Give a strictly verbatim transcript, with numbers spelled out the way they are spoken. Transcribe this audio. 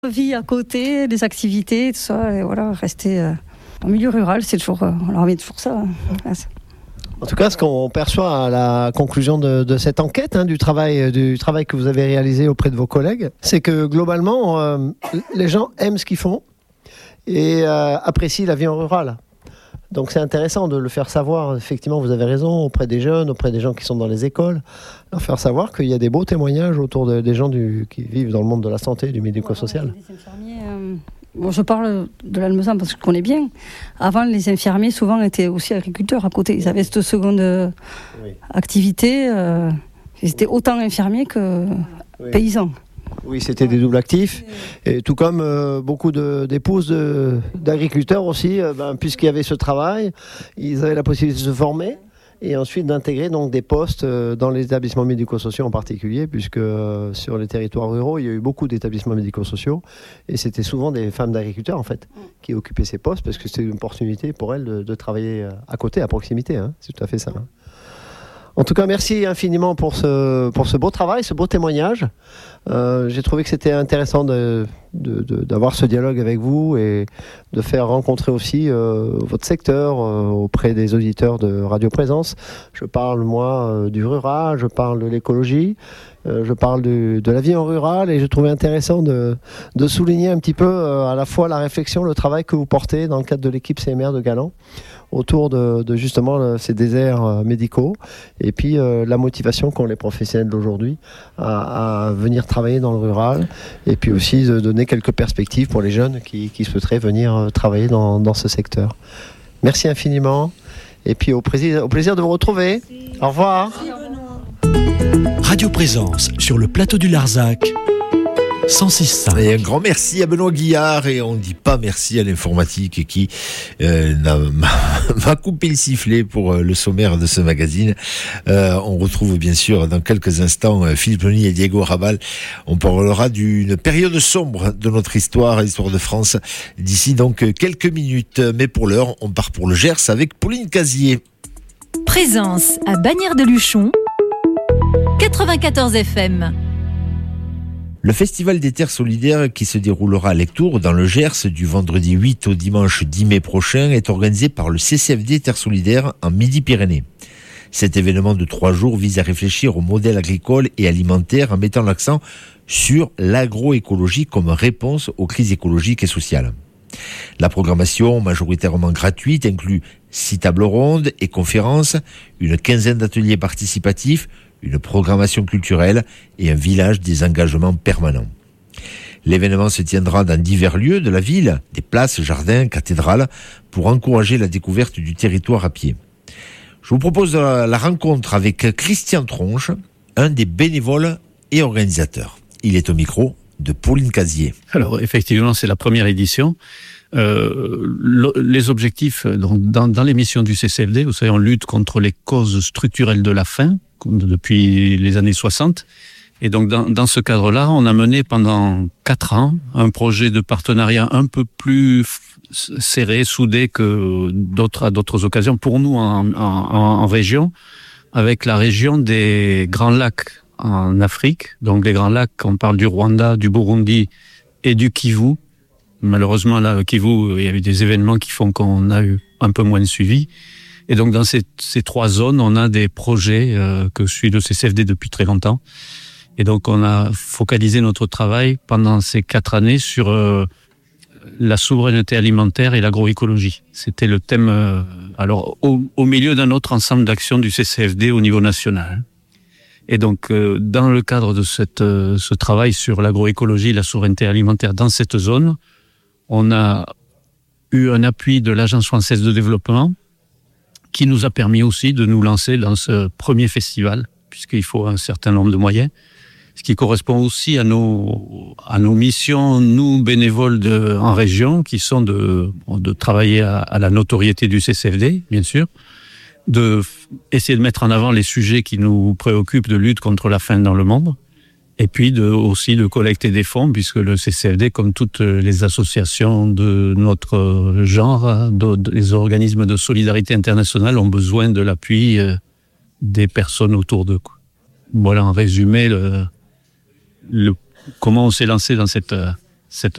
Vie à côté, des activités, tout ça, et voilà, rester euh, en milieu rural, c'est toujours, euh, on leur met toujours ça. Hein. En tout cas, ce qu'on perçoit à la conclusion de, de cette enquête, hein, du travail, du travail que vous avez réalisé auprès de vos collègues, c'est que globalement, euh, les gens aiment ce qu'ils font et euh, apprécient la vie en rural. Donc c'est intéressant de le faire savoir. Effectivement, vous avez raison, auprès des jeunes, auprès des gens qui sont dans les écoles, leur faire savoir qu'il y a des beaux témoignages autour de, des gens du, qui vivent dans le monde de la santé, du médico-social. Ouais, les infirmiers, euh, bon, je parle de l'Almezan parce que je connais bien. Avant, les infirmiers souvent étaient aussi agriculteurs à côté. Ils avaient cette seconde oui. activité. Euh, ils étaient autant infirmiers que oui. paysans. Oui, c'était des doubles actifs, et tout comme euh, beaucoup de, d'épouses de, d'agriculteurs aussi, euh, ben, puisqu'il y avait ce travail, ils avaient la possibilité de se former et ensuite d'intégrer donc des postes euh, dans les établissements médico-sociaux en particulier, puisque euh, sur les territoires ruraux, il y a eu beaucoup d'établissements médico-sociaux et c'était souvent des femmes d'agriculteurs en fait qui occupaient ces postes parce que c'était une opportunité pour elles de, de travailler à côté, à proximité, hein. C'est tout à fait ça. Hein. En tout cas, merci infiniment pour ce, pour ce beau travail, ce beau témoignage. Euh, j'ai trouvé que c'était intéressant de, de, de, d'avoir ce dialogue avec vous et de faire rencontrer aussi euh, votre secteur euh, auprès des auditeurs de Radio Présence. Je parle, moi, euh, du rural, je parle de l'écologie, euh, je parle du, de la vie en rural et je trouvais intéressant de, de souligner un petit peu euh, à la fois la réflexion, le travail que vous portez dans le cadre de l'équipe C M R de Galan autour de, de justement euh, ces déserts euh, médicaux et puis euh, la motivation qu'ont les professionnels d'aujourd'hui à, à venir travailler dans le rural et puis aussi de donner quelques perspectives pour les jeunes qui, qui souhaiteraient venir euh, travailler dans, dans ce secteur. Merci infiniment et puis au plaisir, au plaisir de vous retrouver. Merci. Au revoir. Merci, Radio Présence sur le plateau du Larzac. cent six cinq. Et un grand merci à Benoît Guillard et on ne dit pas merci à l'informatique qui euh, m'a coupé le sifflet pour euh, le sommaire de ce magazine. Euh, on retrouve bien sûr dans quelques instants euh, Philippe Lony et Diego Rabal. On parlera d'une période sombre de notre histoire, l'histoire de France, d'ici donc quelques minutes. Mais pour l'heure, on part pour le Gers avec Pauline Casier. Présence à Bagnères-de-Luchon, quatre-vingt-quatorze F M. Le Festival des Terres Solidaires qui se déroulera à Lectoure dans le Gers du vendredi huit au dimanche dix mai prochain est organisé par le C C F D Terres Solidaires en Midi-Pyrénées. Cet événement de trois jours vise à réfléchir au modèle agricole et alimentaire en mettant l'accent sur l'agroécologie comme réponse aux crises écologiques et sociales. La programmation, majoritairement gratuite, inclut six tables rondes et conférences, une quinzaine d'ateliers participatifs, une programmation culturelle et un village des engagements permanents. L'événement se tiendra dans divers lieux de la ville, des places, jardins, cathédrales, pour encourager la découverte du territoire à pied. Je vous propose la rencontre avec Christian Tronche, un des bénévoles et organisateurs. Il est au micro de Pauline Casier. Alors effectivement, c'est la première édition. Euh, le, les objectifs donc, dans, dans les missions du C C F D, vous savez, on lutte contre les causes structurelles de la faim depuis les années soixante. Et donc, dans, dans ce cadre-là, on a mené pendant quatre ans un projet de partenariat un peu plus serré, soudé que d'autres, à d'autres occasions pour nous en, en, en région, avec la région des Grands Lacs en Afrique. Donc, les Grands Lacs, on parle du Rwanda, du Burundi et du Kivu. Malheureusement, là, au Kivu, il y a eu des événements qui font qu'on a eu un peu moins de suivi. Et donc, dans ces, ces trois zones, on a des projets euh, que suit le C C F D depuis très longtemps. Et donc, on a focalisé notre travail pendant ces quatre années sur euh, la souveraineté alimentaire et l'agroécologie. C'était le thème, euh, alors, au, au milieu d'un autre ensemble d'actions du C C F D au niveau national. Et donc, euh, dans le cadre de cette, euh, ce travail sur l'agroécologie et la souveraineté alimentaire dans cette zone, on a eu un appui de l'Agence française de développement qui nous a permis aussi de nous lancer dans ce premier festival, puisqu'il faut un certain nombre de moyens, ce qui correspond aussi à nos, à nos missions, nous, bénévoles de, en région, qui sont de, de travailler à, à la notoriété du C C F D, bien sûr, de essayer de mettre en avant les sujets qui nous préoccupent de lutte contre la faim dans le monde, et puis de, aussi de collecter des fonds, puisque le C C F D, comme toutes les associations de notre genre, de, de, les organismes de solidarité internationale ont besoin de l'appui euh, des personnes autour d'eux. Voilà en résumé le, le, comment on s'est lancé dans cette, cette